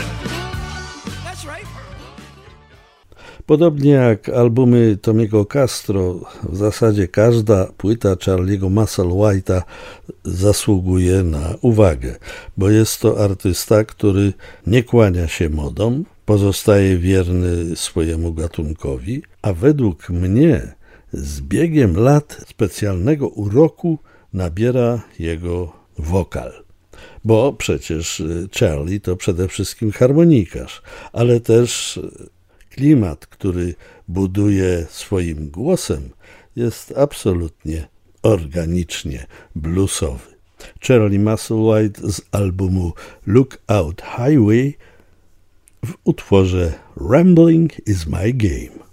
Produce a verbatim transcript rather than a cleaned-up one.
Podobnie jak albumy Tommy'ego Castro, w zasadzie każda płyta Charlie'ego Musselwhite'a zasługuje na uwagę, bo jest to artysta, który nie kłania się modom, pozostaje wierny swojemu gatunkowi, a według mnie z biegiem lat specjalnego uroku nabiera jego wokal. Bo przecież Charlie to przede wszystkim harmonikarz, ale też klimat, który buduje swoim głosem, jest absolutnie organicznie bluesowy. Charlie Musselwhite z albumu Lookout Highway w utworze Rambling is my game.